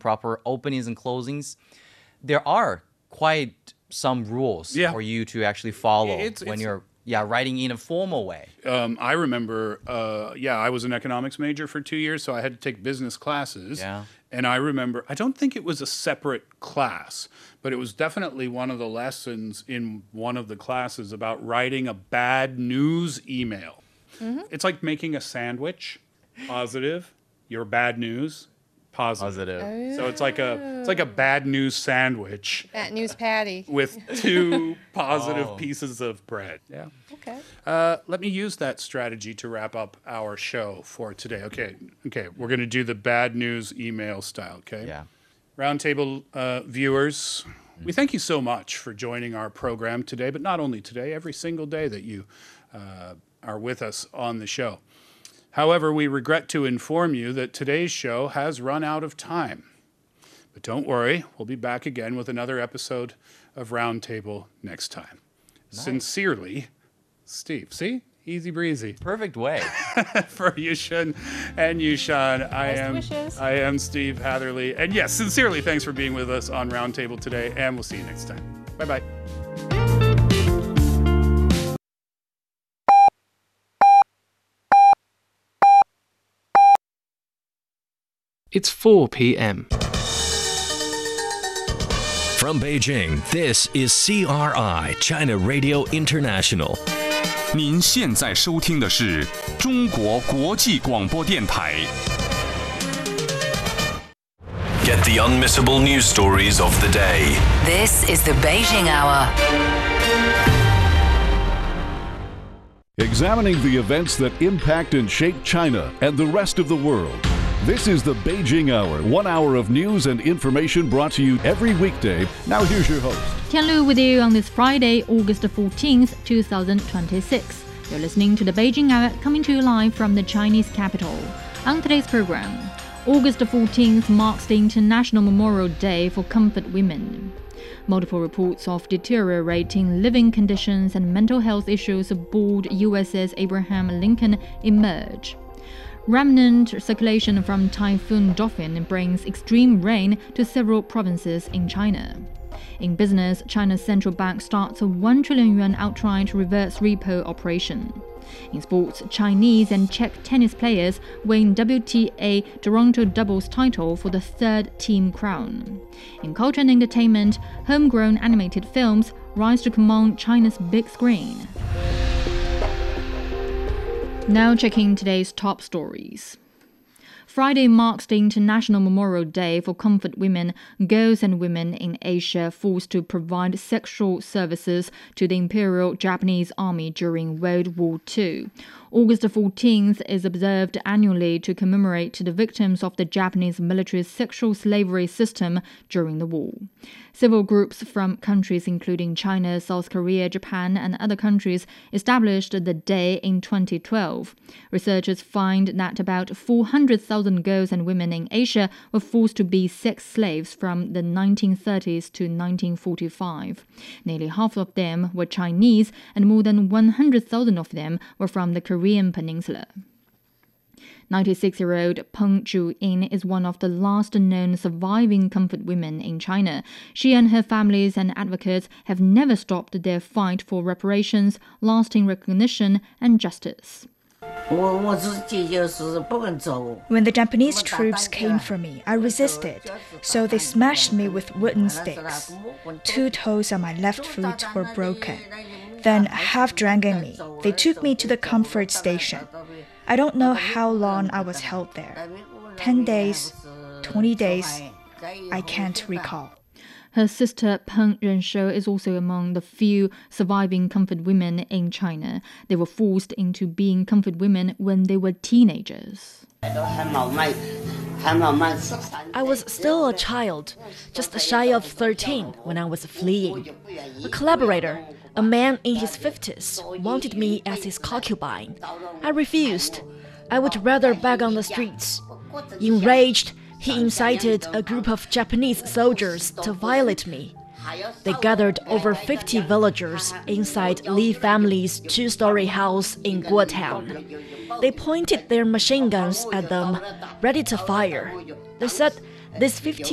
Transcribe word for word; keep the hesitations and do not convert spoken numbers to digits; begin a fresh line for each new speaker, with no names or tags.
proper openings and closings. There are quite some rules
yeah.
for you to actually follow
it's,
when
it's,
you're yeah writing in a formal way.
Um, I remember, uh, yeah, I was an economics major for two years, so I had to take business classes.
Yeah.
And I remember, I don't think it was a separate class, but it was definitely one of the lessons in one of the classes about writing a bad news email. Mm-hmm. It's like making a sandwich, positive, your bad news, positive.
Positive.
Oh.
So it's like a it's like a bad news sandwich.
Bad news patty.
With two positive
Oh.
pieces of bread. Yeah.
Okay.
Uh, let me use that strategy to wrap up our show for today. Okay, okay, we're going to do the bad news email style, okay?
Yeah.
Roundtable uh, viewers, we thank you so much for joining our program today, but not only today, every single day that you uh, are with us on the show. However, we regret to inform you that today's show has run out of time. But don't worry, we'll be back again with another episode of Roundtable next time. Nice. Sincerely, Steve. See? Easy breezy.
Perfect way.
For Yushin and Yushan, I am
wishes.
I am Steve Hatherley. And yes, sincerely, thanks for being with us on Roundtable today, and we'll see you next time. Bye-bye.
It's four p.m.
From Beijing, this is C R I, China Radio International.
您现在收听的是中国国际广播电台。
Get the unmissable news stories of the day.
This is the Beijing Hour.
Examining the events that impact and shape China and the rest of the world. This is the Beijing Hour, one hour of news and information brought to you every weekday. Now here's your host.
Tian Lu with you on this Friday, August fourteenth, twenty twenty-six. You're listening to the Beijing Hour, coming to you live from the Chinese capital. On today's program, August fourteenth marks the International Memorial Day for Comfort Women. Multiple reports of deteriorating living conditions and mental health issues aboard U S S Abraham Lincoln emerge. Remnant circulation from Typhoon Dolphin brings extreme rain to several provinces in China. In business, China's central bank starts a one trillion yuan outright reverse repo operation. In sports, Chinese and Czech tennis players win W T A Toronto doubles title for the third team crown. In culture and entertainment, homegrown animated films rise to command China's big screen. Now checking today's top stories. Friday marks the International Memorial Day for Comfort Women, girls and women in Asia forced to provide sexual services to the Imperial Japanese Army during World War Two. August fourteenth is observed annually to commemorate the victims of the Japanese military's sexual slavery system during the war. Civil groups from countries including China, South Korea, Japan, and other countries established the day in twenty twelve. Researchers find that about four hundred thousand girls and women in Asia were forced to be sex slaves from the nineteen thirties to nineteen forty-five. Nearly half of them were Chinese, and more than one hundred thousand of them were from the Korean Peninsula. ninety-six-year-old Peng Zhu-yin is one of the last known surviving comfort women in China. She and her families and advocates have never stopped their fight for reparations, lasting recognition, and justice.
When the Japanese troops came for me, I resisted, so they smashed me with wooden sticks. Two toes on my left foot were broken. Then, half dragging me, they took me to the comfort station. I don't know how long I was held there. Ten days, twenty days, I can't recall.
Her sister Peng Renshou is also among the few surviving comfort women in China. They were forced into being comfort women when they were teenagers.
I was still a child, just shy of thirteen when I was fleeing. A collaborator, a man in his fifties, wanted me as his concubine. I refused. I would rather beg on the streets. Enraged, he incited a group of Japanese soldiers to violate me. They gathered over fifty villagers inside Li family's two-story house in Guotown. They pointed their machine guns at them, ready to fire. They said these fifty